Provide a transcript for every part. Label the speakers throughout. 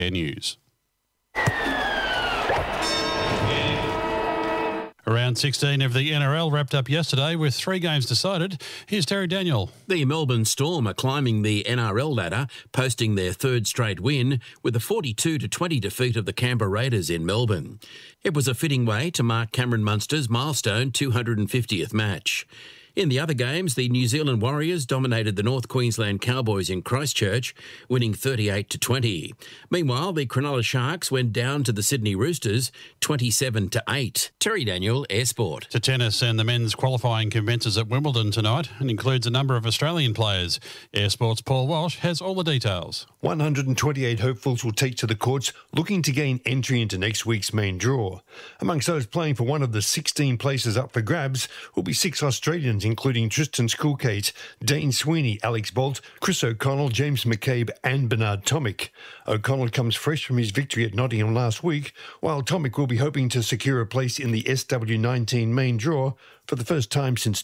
Speaker 1: News. Round 16 of the NRL wrapped up yesterday with 3 games decided. Here's Terry Daniel.
Speaker 2: The Melbourne Storm are climbing the NRL ladder, posting their third straight win with a 42-20 defeat of the Canberra Raiders in Melbourne. It was a fitting way to mark Cameron Munster's milestone 250th match. In the other games, the New Zealand Warriors dominated the North Queensland Cowboys in Christchurch, winning 38-20. Meanwhile, the Cronulla Sharks went down to the Sydney Roosters 27-8. Terry Daniel, Air Sport.
Speaker 1: To tennis, and the men's qualifying commences at Wimbledon tonight and includes a number of Australian players. Air Sport's Paul Walsh has all the details.
Speaker 3: 128 hopefuls will take to the courts looking to gain entry into next week's main draw. Amongst those playing for one of the 16 places up for grabs will be 6 Australians, including Tristan Skulkate, Dane Sweeney, Alex Bolt, Chris O'Connell, James McCabe and Bernard Tomic. O'Connell comes fresh from his victory at Nottingham last week, while Tomic will be hoping to secure a place in the SW19 main draw for the first time since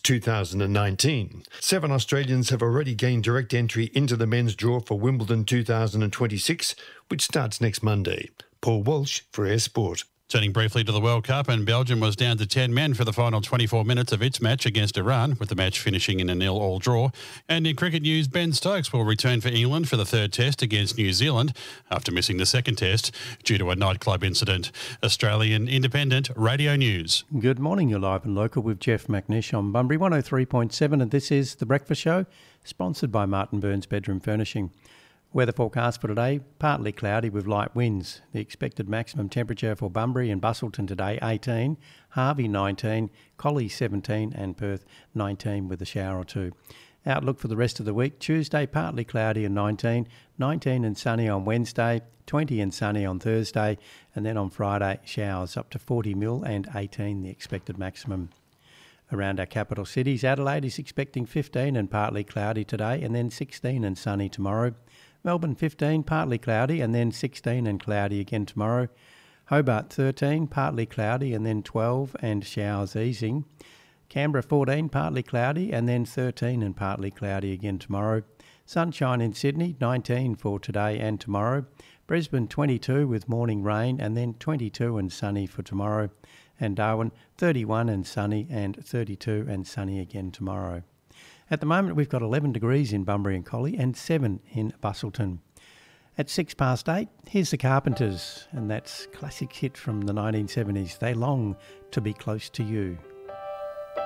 Speaker 3: 2019. 7 Australians have already gained direct entry into the men's draw for Wimbledon 2026, which starts next Monday. Paul Walsh for Air Sport.
Speaker 1: Turning briefly to the World Cup, and Belgium was down to 10 men for the final 24 minutes of its match against Iran, with the match finishing in a 0-0 draw. And in cricket news, Ben Stokes will return for England for the third test against New Zealand after missing the second test due to a nightclub incident. Australian Independent Radio News.
Speaker 4: Good morning, you're live and local with Jeff McNish on Bunbury 103.7, and this is The Breakfast Show, sponsored by Martin Burns Bedroom Furnishing. Weather forecast for today, partly cloudy with light winds. The expected maximum temperature for Bunbury and Busselton today, 18, Harvey 19, Collie 17 and Perth 19 with a shower or two. Outlook for the rest of the week, Tuesday partly cloudy and 19, 19 and sunny on Wednesday, 20 and sunny on Thursday, and then on Friday showers up to 40 mil and 18 the expected maximum. Around our capital cities, Adelaide is expecting 15 and partly cloudy today and then 16 and sunny tomorrow. Melbourne 15, partly cloudy and then 16 and cloudy again tomorrow. Hobart 13, partly cloudy and then 12 and showers easing. Canberra 14, partly cloudy and then 13 and partly cloudy again tomorrow. Sunshine in Sydney, 19 for today and tomorrow. Brisbane 22 with morning rain and then 22 and sunny for tomorrow. And Darwin 31 and sunny and 32 and sunny again tomorrow. At the moment, we've got 11 degrees in Bunbury and Collie and 7 in Busselton. At 8:06, here's the Carpenters, and that's classic hit from the 1970s, They Long to Be Close to You.